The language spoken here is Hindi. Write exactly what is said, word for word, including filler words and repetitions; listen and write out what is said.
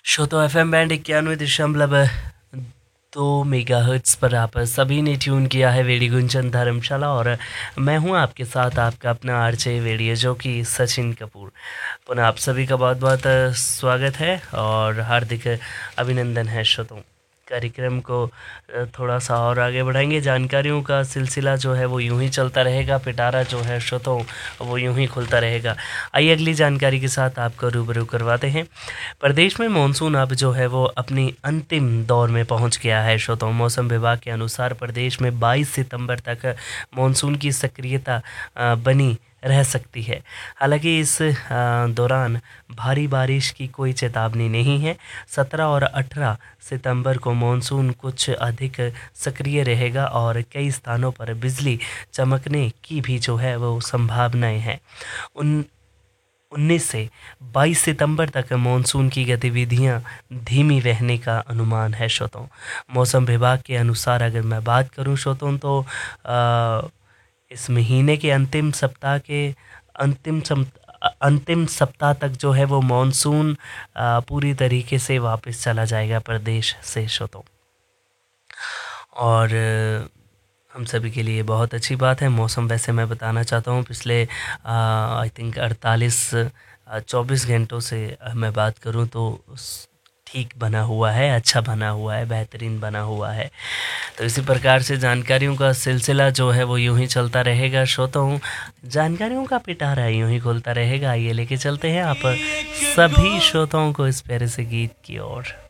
श्रोतो एफ एम बैंड इक्यानवे दशमलव दो मेगा हर्ट्स पर आप सभी ने ट्यून किया है वेड़ी गुंजन धर्मशाला। और मैं हूं आपके साथ आपका अपना आरजे वेड़िया जो कि सचिन कपूर। पुनः आप सभी का बहुत बहुत स्वागत है और हार्दिक अभिनंदन है। श्रोतों, कार्यक्रम को थोड़ा सा और आगे बढ़ाएंगे। जानकारियों का सिलसिला जो है वो यूं ही चलता रहेगा। पिटारा जो है श्रोतों वो यूं ही खुलता रहेगा। आइए अगली जानकारी के साथ आपको रूबरू करवाते हैं। प्रदेश में मानसून अब जो है वो अपनी अंतिम दौर में पहुंच गया है। श्रोतों, मौसम विभाग के अनुसार प्रदेश में बाईस सितंबर तक मानसून की सक्रियता बनी रह सकती है। हालांकि इस दौरान भारी बारिश की कोई चेतावनी नहीं है। सत्रह और अठारह सितंबर को मानसून कुछ अधिक सक्रिय रहेगा और कई स्थानों पर बिजली चमकने की भी जो है वो संभावनाएं हैं। उन उन्नीस से बाईस सितंबर तक मानसून की गतिविधियां धीमी रहने का अनुमान है। श्रोतों, मौसम विभाग के अनुसार अगर मैं बात करूं श्रोतों तो आ, इस महीने के अंतिम सप्ताह के अंतिम सम, अंतिम सप्ताह तक जो है वो मानसून पूरी तरीके से वापस चला जाएगा प्रदेश से। श्रोतों, और हम सभी के लिए बहुत अच्छी बात है। मौसम वैसे मैं बताना चाहता हूँ पिछले आई थिंक अड़तालीस चौबीस घंटों से मैं बात करूँ तो ठीक बना हुआ है, अच्छा बना हुआ है, बेहतरीन बना हुआ है। तो इसी प्रकार से जानकारियों का सिलसिला जो है वो यूं ही चलता रहेगा। श्रोताओं, जानकारियों का पिटारा यूं ही खुलता रहेगा। आइए लेके चलते हैं आप सभी श्रोताओं को इस प्यारे से गीत की ओर।